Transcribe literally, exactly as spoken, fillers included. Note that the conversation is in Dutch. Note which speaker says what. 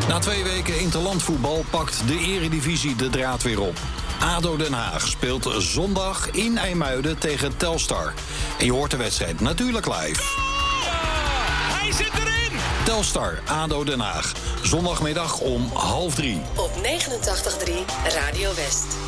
Speaker 1: Na twee weken interlandvoetbal pakt de Eredivisie de draad weer op. ADO Den Haag speelt zondag in IJmuiden tegen Telstar. En je hoort de wedstrijd natuurlijk live.
Speaker 2: Hij zit erin!
Speaker 1: Telstar, ADO Den Haag. Zondagmiddag om half drie.
Speaker 3: Op negenentachtig komma drie Radio West.